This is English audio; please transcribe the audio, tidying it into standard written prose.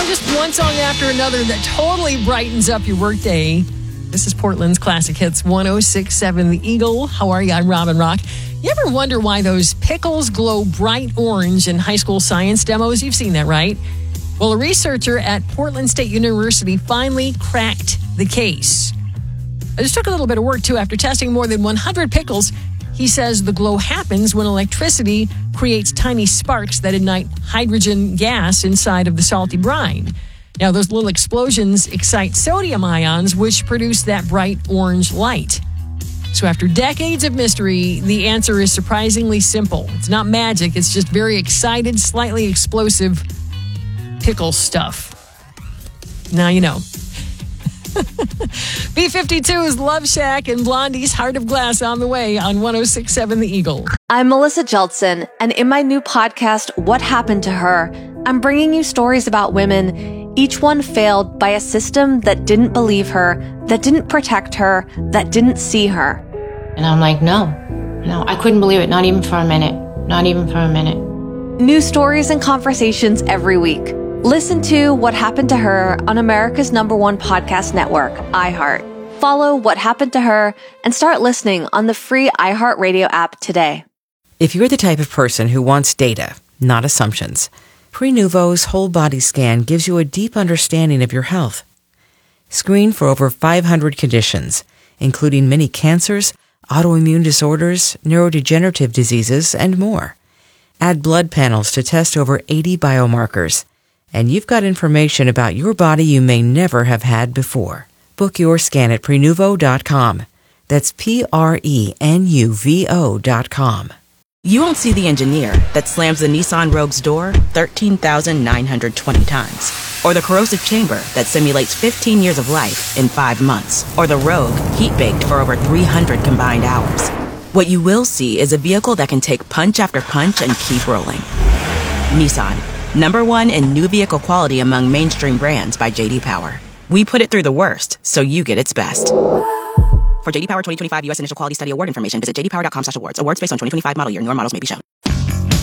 just one song after another that totally brightens up your workday. This is Portland's Classic Hits 106.7 The Eagle. How are you? I'm Robin Rock. You ever wonder why those pickles glow bright orange in high school science demos? You've seen that, right? Well, a researcher at Portland State University finally cracked the case. It just took a little bit of work, too. After testing more than 100 pickles, he says the glow happens when electricity creates tiny sparks that ignite hydrogen gas inside of the salty brine. Now, those little explosions excite sodium ions, which produce that bright orange light. So after decades of mystery, the answer is surprisingly simple. It's not magic. It's just very excited, slightly explosive pickle stuff. Now you know. B-52's Love Shack and Blondie's Heart of Glass on the way on 106.7 The Eagle. I'm Melissa Jeltsin, and in my new podcast, What Happened to Her, I'm bringing you stories about women, each one failed by a system that didn't believe her, that didn't protect her, that didn't see her. And I'm like, no, I couldn't believe it. Not even for a minute. Not even for a minute. New stories and conversations every week. Listen to What Happened to Her on America's #1 podcast network, iHeart. Follow What Happened to Her and start listening on the free iHeartRadio app today. If you're the type of person who wants data, not assumptions, Prenuvo's whole body scan gives you a deep understanding of your health. Screen for over 500 conditions, including many cancers, autoimmune disorders, neurodegenerative diseases, and more. Add blood panels to test over 80 biomarkers. And you've got information about your body you may never have had before. Book your scan at Prenuvo.com. That's Prenuvo.com. You won't see the engineer that slams the Nissan Rogue's door 13,920 times. Or the corrosive chamber that simulates 15 years of life in 5 months. Or the Rogue heat-baked for over 300 combined hours. What you will see is a vehicle that can take punch after punch and keep rolling. Nissan. #1 in new vehicle quality among mainstream brands by J.D. Power. We put it through the worst, so you get its best. For J.D. Power 2025 U.S. Initial Quality Study Award information, visit jdpower.com/awards. Awards based on 2025 model year. Newer models may be shown.